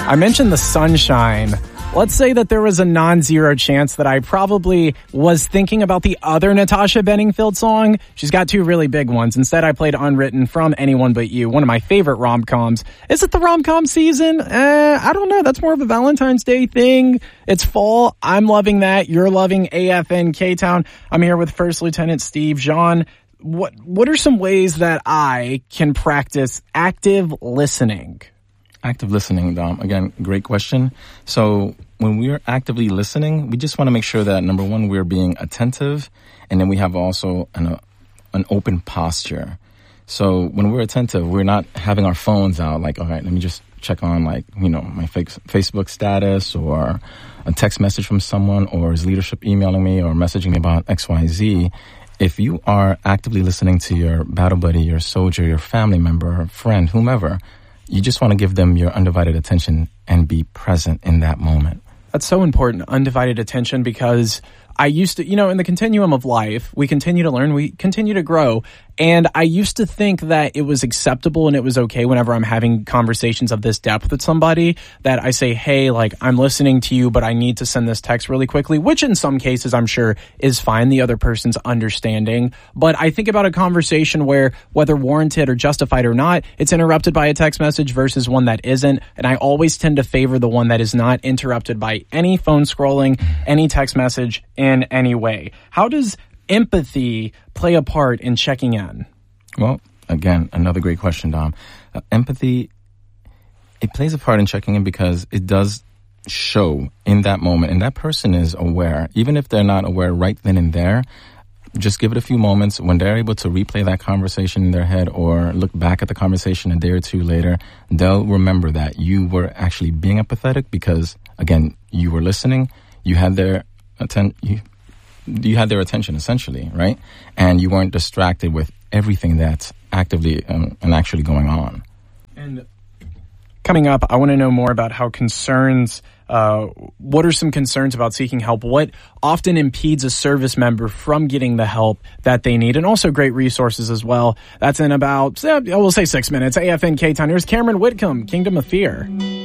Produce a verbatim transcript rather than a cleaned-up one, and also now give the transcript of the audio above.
I mentioned the sunshine. Let's say that there was a non-zero chance that I probably was thinking about the other Natasha Bedingfield song. She's got two really big ones. Instead, I played Unwritten from Anyone But You, one of my favorite rom-coms. Is it the rom-com season? Uh, I don't know. That's more of a Valentine's Day thing. It's fall. I'm loving that. You're loving A F N K-Town. I'm here with First Lieutenant Steve Jean. What, what are some ways that I can practice active listening? Active listening, Dom. Again, great question. So when we're actively listening, we just want to make sure that, number one, we're being attentive, and then we have also an, uh, an open posture. So when we're attentive, we're not having our phones out like, all right, let me just check on, like, you know, my Facebook status or a text message from someone, or is leadership emailing me or messaging me about X Y Z. If you are actively listening to your battle buddy, your soldier, your family member, friend, whomever, you just want to give them your undivided attention and be present in that moment. That's so important, undivided attention, because I used to, you know, in the continuum of life, we continue to learn, we continue to grow. And I used to think that it was acceptable and it was okay whenever I'm having conversations of this depth with somebody that I say, hey, like, I'm listening to you, but I need to send this text really quickly, which in some cases I'm sure is fine. The other person's understanding. But I think about a conversation where, whether warranted or justified or not, it's interrupted by a text message versus one that isn't. And I always tend to favor the one that is not interrupted by any phone scrolling, any text message in any way. How does empathy play a part in checking in? Well, again, another great question, Dom. Uh, empathy, it plays a part in checking in because it does show in that moment, and that person is aware. Even if they're not aware right then and there, just give it a few moments. When they're able to replay that conversation in their head or look back at the conversation a day or two later, they'll remember that you were actually being empathetic because, again, you were listening, you had their atten- you, you had their attention, essentially, right? And you weren't distracted with everything that's actively um, and actually going on. And coming up, I want to know more about how concerns, uh, what are some concerns about seeking help? What often impedes a service member from getting the help that they need? And also great resources as well. That's in about, we'll say six minutes. A F N K-Town. Here's Cameron Whitcomb, Kingdom of Fear.